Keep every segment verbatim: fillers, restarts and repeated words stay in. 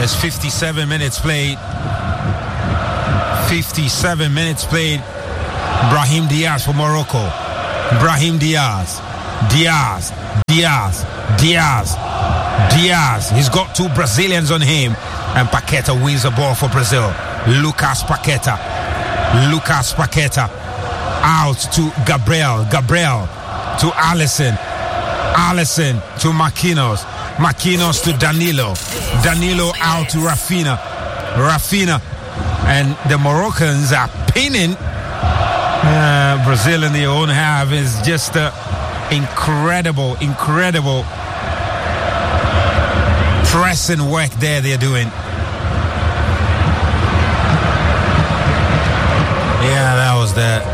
There's fifty-seven minutes played. fifty-seven minutes played. Brahim Diaz for Morocco. Brahim Diaz. Diaz. Diaz. Diaz. Diaz. He's got two Brazilians on him. And Paqueta wins the ball for Brazil. Lucas Paqueta. Lucas Paqueta. Out to Gabriel. Gabriel to Alisson. Alisson to Marquinhos. Marquinhos to Danilo. Danilo out to Rafinha. Rafinha. And the Moroccans are pinning uh, Brazil in their own half. Is just uh, incredible, incredible pressing work there they're doing. Yeah, that was that.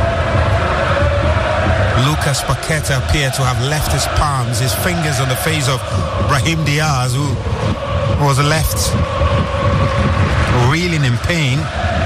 Lucas Paqueta appeared to have left his palms, his fingers on the face of Brahim Diaz, who was left reeling in pain.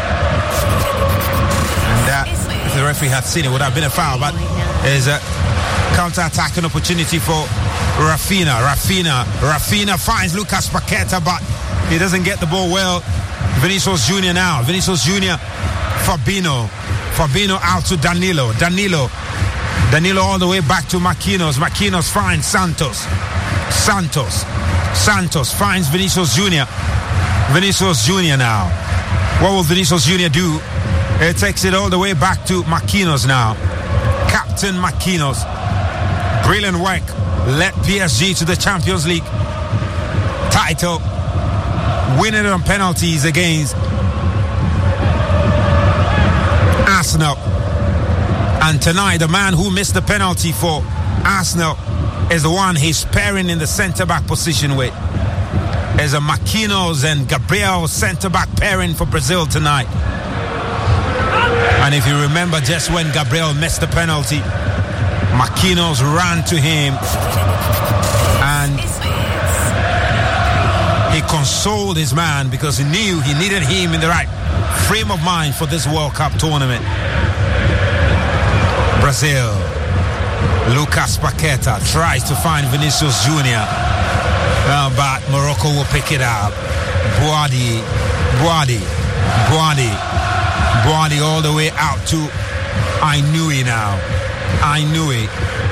And that, if the referee had seen it, would have been a foul. But there's a counter-attacking opportunity for Rafinha. Rafinha. Rafinha finds Lucas Paqueta, but he doesn't get the ball well. Vinicius Junior now. Vinicius Junior. Fabinho. Fabinho out to Danilo. Danilo. Danilo all the way back to Marquinhos. Marquinhos finds Santos. Santos. Santos finds Vinicius Junior. Vinicius Junior now. What will Vinicius Junior do? It takes it all the way back to Marquinhos now. Captain Marquinhos. Brilliant work. Led P S G to the Champions League title. Winning on penalties against Arsenal. And tonight, the man who missed the penalty for Arsenal is the one he's pairing in the centre-back position with. There's a Marquinhos and Gabriel centre-back pairing for Brazil tonight. And if you remember, just when Gabriel missed the penalty, Marquinhos ran to him and he consoled his man because he knew he needed him in the right frame of mind for this World Cup tournament. Brazil. Lucas Paqueta tries to find Vinicius Junior, uh, but Morocco will pick it up. Boadi, Boadi, Boadi, Boadi all the way out to Ainui now. Ainui,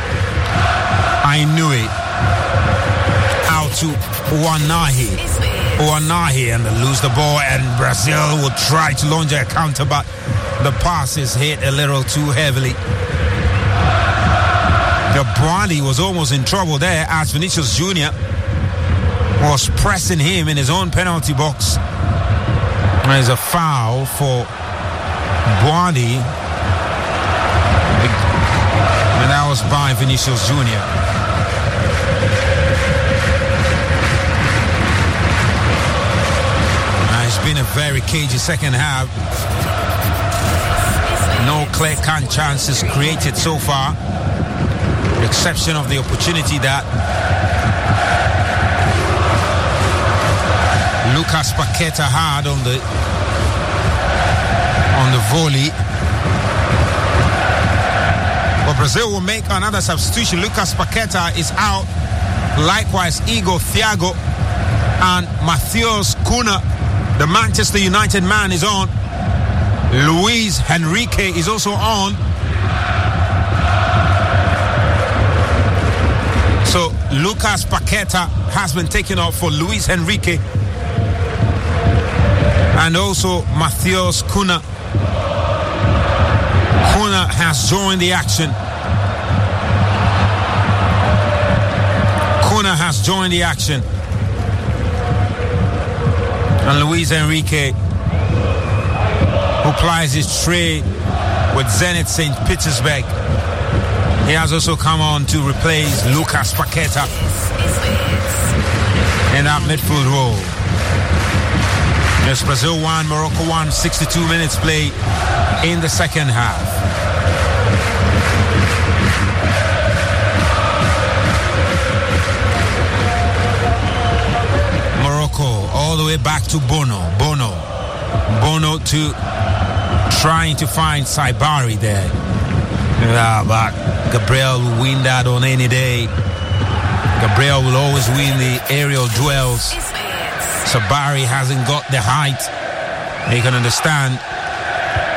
Ainui, out to Ouanahi, Ouanahi, and they lose the ball. And Brazil will try to launch a counter, but the pass is hit a little too heavily. The Boadi was almost in trouble there as Vinicius Junior was pressing him in his own penalty box. There's a foul for Boadi, and that was by Vinicius Junior. Now, it's been a very cagey second half. No clear-cut chances created so far, with the exception of the opportunity that Lucas Paqueta had on the on the volley. But Brazil will make another substitution. Lucas Paqueta is out. Likewise, Igor Thiago and Matheus Cunha, the Manchester United man, is on. Luis Henrique is also on. So Lucas Paqueta has been taken off for Luis Henrique and also Matheus Cunha. Cunha has joined the action. Cunha has joined the action. And Luis Henrique, who plies his trade with Zenit Saint Petersburg, he has also come on to replace Lucas Paqueta in that midfield role. Yes, Brazil won, Morocco won. sixty-two minutes play in the second half. Morocco all the way back to Bono. Bono. Bono to trying to find Saibari there. Yeah, but Gabriel will win that on any day. Gabriel will always win the aerial duels. Sabari hasn't got the height. You can understand